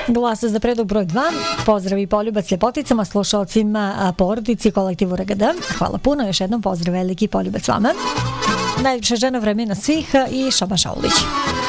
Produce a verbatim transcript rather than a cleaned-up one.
Glasa za predlog broj dva. Pozdrav i poljubac ljepoticama, slušalcima, porodici, kolektivu R G D. Hvala puno, još jednom pozdrav veliki poljubac vama. Najljepša žena vremena svih i Šoba Šaulić.